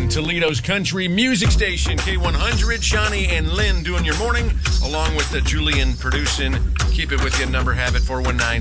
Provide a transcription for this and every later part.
Toledo's country music station, K100. Shawnee and Lynn doing your morning, along with Julian producing. Keep it with you. Number have it,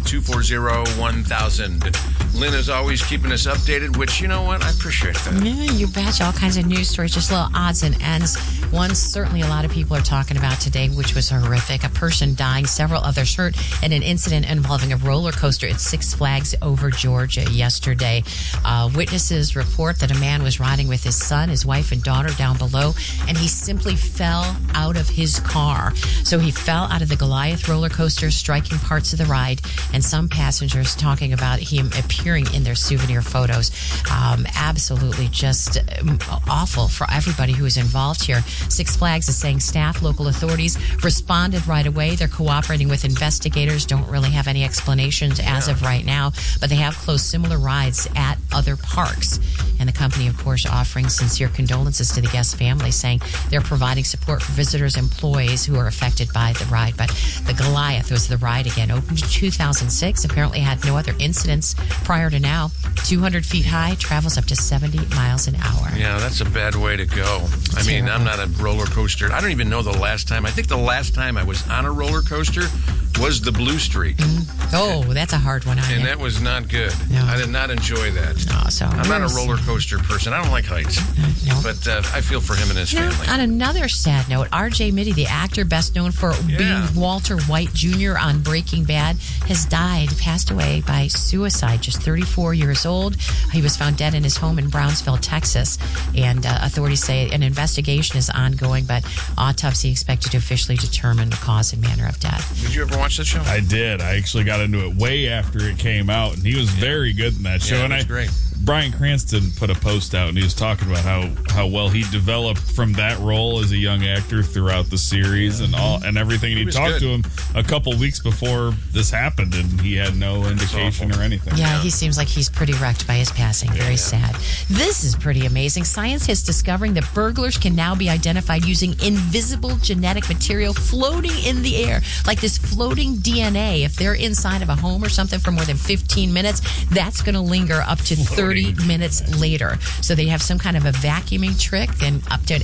419-240-1000. Lynn is always keeping us updated, which, you know what? I appreciate that. Yeah, you betcha. All kinds of news stories, just little odds and ends. One certainly a lot of people are talking about today, which was horrific. A person dying, several others hurt in an incident involving a roller coaster at Six Flags over Georgia yesterday. Witnesses report that a man was riding with his son, his wife, and daughter down below, and he simply fell out of his car. So he fell out of the Goliath roller coaster, striking parts of the ride, and some passengers talking about him appearing in their souvenir photos. Absolutely just awful for everybody who is involved here. Six Flags is saying staff, local authorities responded right away. They're cooperating with investigators. Don't really have any explanations as of right now, but they have closed similar rides at other parks. And the company, of course, offering sincere condolences to the guest family, saying they're providing support for visitors and employees who are affected by the ride. But the Goliath was the ride again. Opened in 2006. Apparently had no other incidents prior to now. 200 feet high, travels up to 70 miles an hour. Yeah, that's a bad way to go. I mean, I'm not a roller coaster. I don't even know the last time. I think the last time I was on a roller coaster was the Blue Streak. Oh, that's a hard one. And that was not good. No. I did not enjoy that. No, so I'm not a roller coaster person. I don't like heights. No. But I feel for him and his family. On another sad note, R.J. Mitty, the actor best known for being Walter White Jr. on Breaking Bad, has passed away by suicide, just 34 years old. He was found dead in his home in Brownsville, Texas. And authorities say an investigation is ongoing, but autopsy expected to officially determine the cause and manner of death. Did you ever watch that show? I did. I actually got into it way after it came out, and he was very good in that show. Yeah, and it was great. Bryan Cranston put a post out, and he was talking about how well he developed from that role as a young actor throughout the series and everything. And he talked to him a couple weeks before this happened, and he had no indication or anything. Yeah, he seems like he's pretty wrecked by his passing. Very sad. This is pretty amazing. Science is discovering that burglars can now be identified using invisible genetic material floating in the air, like this floating DNA. If they're inside of a home or something for more than 15 minutes, that's going to linger up to 30 minutes later. So they have some kind of a vacuuming trick, and up to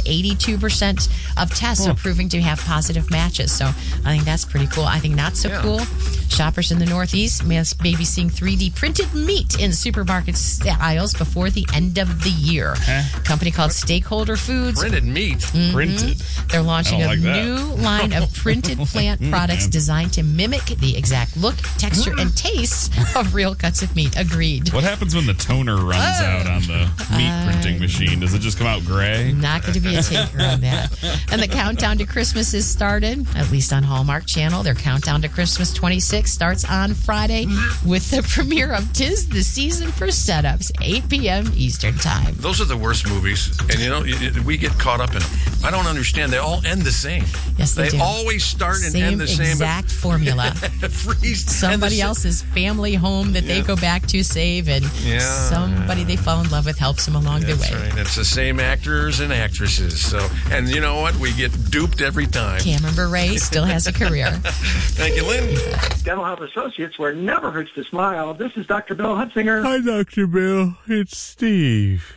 82% of tests are proving to have positive matches. So I think that's pretty cool. I think not so cool. Shoppers in the Northeast may be seeing 3D printed meat in supermarket aisles before the end of the year. A company called Stakeholder Foods. Printed meat? Printed. They're launching a new line of printed plant products designed to mimic the exact look, texture, and taste of real cuts of meat. Agreed. What happens when the toner runs out on the meat printing machine? Does it just come out gray? Not going to be a taker on that. And the countdown to Christmas has started, at least on Hallmark Channel. Their countdown to Christmas 26 starts on Friday with the premiere of 'Tis the Season for Setups, 8 p.m. Eastern Time. Those are the worst movies. And, you know, we get caught up in them. I don't understand. They all end the same. Yes, they do. Always start and end the same. Exact formula. Somebody else's family home that they go back to save, and somebody they fall in love with helps them along the way. That's right. It's the same actors and actresses. So, and you know what? We get duped every time. Cameron Bure still has a career. Thank you, Lynn. Dental Health Associates, where it never hurts to smile. This is Dr. Bill Hutzinger. Hi, Dr. Bill. It's Steve.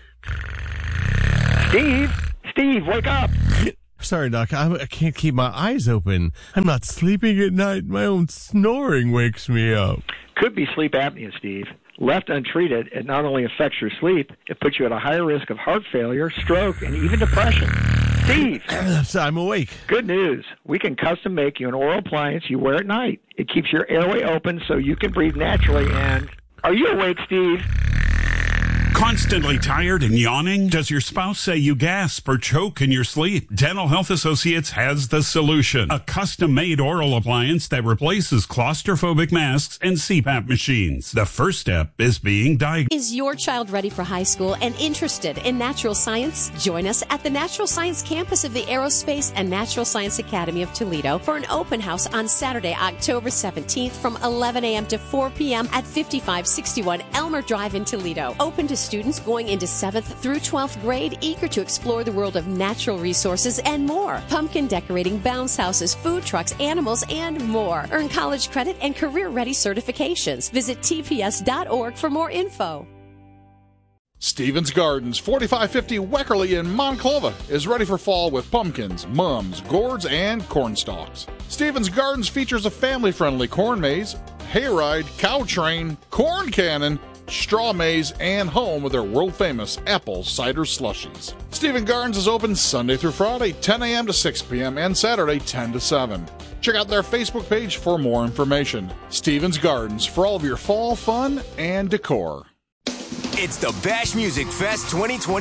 Steve, wake up. Sorry, Doc. I can't keep my eyes open. I'm not sleeping at night. My own snoring wakes me up. Could be sleep apnea, Steve. Left untreated, it not only affects your sleep, it puts you at a higher risk of heart failure, stroke, and even depression. Steve! I'm awake. Good news. We can custom make you an oral appliance you wear at night. It keeps your airway open so you can breathe naturally and... Are you awake, Steve? Constantly tired and yawning? Does your spouse say you gasp or choke in your sleep? Dental Health Associates has the solution. A custom-made oral appliance that replaces claustrophobic masks and CPAP machines. The first step is being diagnosed. Is your child ready for high school and interested in natural science? Join us at the Natural Science Campus of the Aerospace and Natural Science Academy of Toledo for an open house on Saturday, October 17th from 11 a.m. to 4 p.m. at 5561 Elmer Drive in Toledo. Open to students going into 7th through 12th grade, eager to explore the world of natural resources and more. Pumpkin decorating, bounce houses, food trucks, animals, and more. Earn college credit and career-ready certifications. Visit tps.org for more info. Stevens Gardens, 4550 Weckerly in Monclova, is ready for fall with pumpkins, mums, gourds, and corn stalks. Stevens Gardens features a family-friendly corn maze, hayride, cow train, corn cannon, straw maze, and home with their world-famous apple cider slushies. Stevens Gardens is open Sunday through Friday, 10 a.m. to 6 p.m., and Saturday, 10 to 7. Check out their Facebook page for more information. Stevens Gardens, for all of your fall fun and decor. It's the Bash Music Fest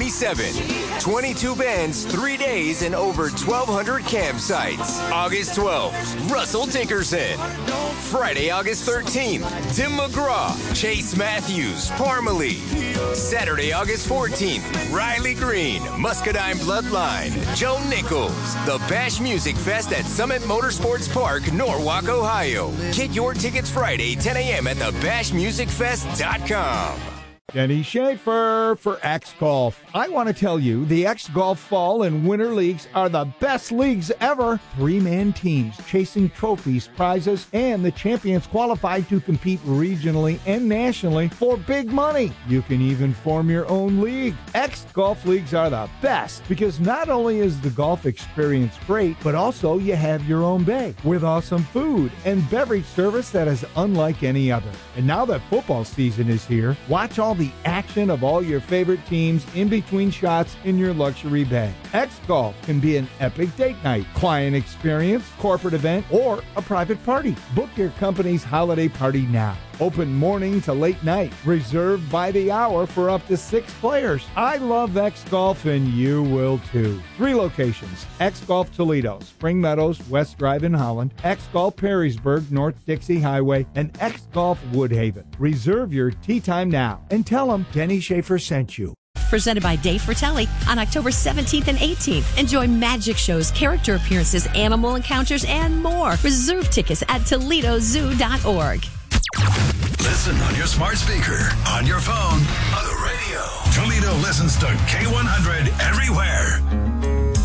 2027. 22 bands, 3 days, and over 1,200 campsites. August 12th, Russell Tinkerson. Friday, August 13th, Tim McGraw, Chase Matthews, Parmalee. Saturday, August 14th, Riley Green, Muscadine Bloodline, Joe Nichols. The Bash Music Fest at Summit Motorsports Park, Norwalk, Ohio. Get your tickets Friday, 10 a.m. at thebashmusicfest.com. Denny Schaefer for X Golf. I want to tell you, the X Golf Fall and Winter Leagues are the best leagues ever. 3-man teams chasing trophies, prizes, and the champions qualified to compete regionally and nationally for big money. You can even form your own league. X Golf Leagues are the best because not only is the golf experience great, but also you have your own bay with awesome food and beverage service that is unlike any other. And now that football season is here, watch all the action of all your favorite teams in between shots in your luxury bay. X Golf can be an epic date night, client experience, corporate event, or a private party. Book your company's holiday party now. Open morning to late night. Reserved by the hour for up to 6 players. I love X Golf and you will too. 3 locations. X Golf Toledo, Spring Meadows, West Drive in Holland, X Golf Perrysburg, North Dixie Highway, and X Golf Woodhaven. Reserve your tee time now and tell them Denny Schaefer sent you. Presented by Dave Fratelli on October 17th and 18th. Enjoy magic shows, character appearances, animal encounters, and more. Reserve tickets at ToledoZoo.org. Listen on your smart speaker, on your phone, on the radio. Toledo listens to K100 everywhere.